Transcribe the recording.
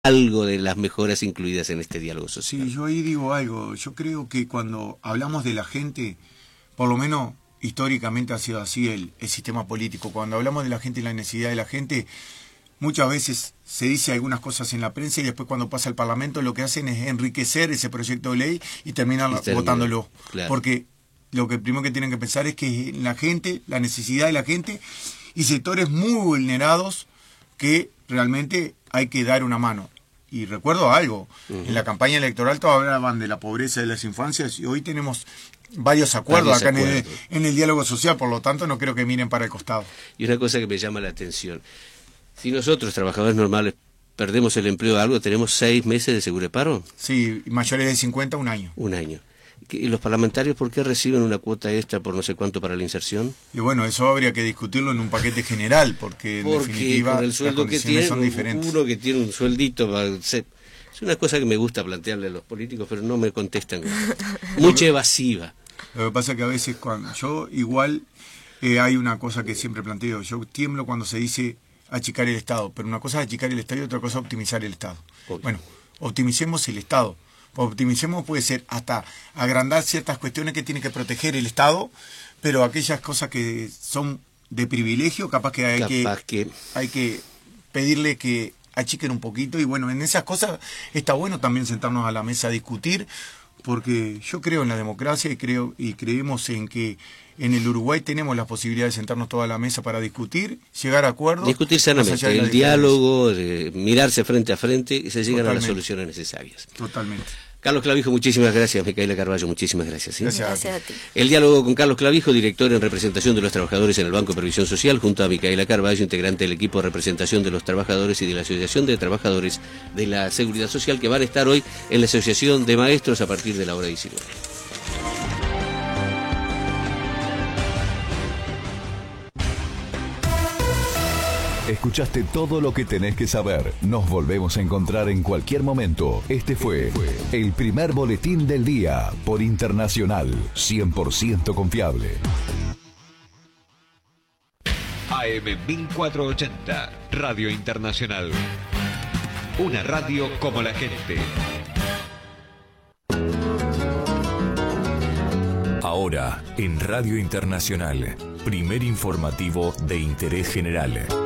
algo de las mejoras incluidas en este diálogo social. Sí, yo ahí digo algo. Yo creo que cuando hablamos de la gente, por lo menos históricamente ha sido así el sistema político. Cuando hablamos de la gente y la necesidad de la gente, muchas veces se dice algunas cosas en la prensa y después cuando pasa al Parlamento lo que hacen es enriquecer ese proyecto de ley y terminan votándolo. Claro. Porque lo que primero que tienen que pensar es que la gente, la necesidad de la gente y sectores muy vulnerados que realmente hay que dar una mano. Y recuerdo algo, en la campaña electoral todos hablaban de la pobreza de las infancias y hoy tenemos varios acuerdos acá en el diálogo social, por lo tanto no creo que miren para el costado. Y una cosa que me llama la atención, si nosotros, trabajadores normales, perdemos el empleo de algo, tenemos 6 meses de seguro de paro. Sí, mayores de 50, un año. Un año. ¿Y los parlamentarios por qué reciben una cuota extra por no sé cuánto para la inserción? Y bueno, eso habría que discutirlo en un paquete general, porque en definitiva con el sueldo las que condiciones tiene, son diferentes. uno que tiene un sueldito, es una cosa que me gusta plantearle a los políticos, pero no me contestan. Mucha evasiva. Lo que pasa es que a veces cuando yo igual hay una cosa que siempre planteo, yo tiemblo cuando se dice achicar el Estado, pero una cosa es achicar el Estado y otra cosa es optimizar el Estado. Obvio. Bueno, optimicemos el Estado. Optimicemos puede ser hasta agrandar ciertas cuestiones que tiene que proteger el Estado, pero aquellas cosas que son de privilegio, capaz que hay que pedirle que achiquen un poquito, y bueno, en esas cosas está bueno también sentarnos a la mesa a discutir, porque yo creo en la democracia y creemos en que en el Uruguay tenemos la posibilidad de sentarnos toda a la mesa para discutir, llegar a acuerdos. Discutir sanamente, el diálogo, mirarse frente a frente y se llegan a las soluciones necesarias. Totalmente. Carlos Clavijo, muchísimas gracias. Micaela Carballo, muchísimas gracias. ¿Sí? Gracias a ti. El diálogo con Carlos Clavijo, director en representación de los trabajadores en el Banco de Previsión Social, junto a Micaela Carballo, integrante del equipo de representación de los trabajadores y de la Asociación de Trabajadores de la Seguridad Social, que van a estar hoy en la Asociación de Maestros a partir de la hora 19. Escuchaste todo lo que tenés que saber. Nos volvemos a encontrar en cualquier momento. Este fue el primer boletín del día por Internacional, 100% confiable. AM 1480, Radio Internacional. Una radio como la gente. Ahora, en Radio Internacional, primer informativo de interés general.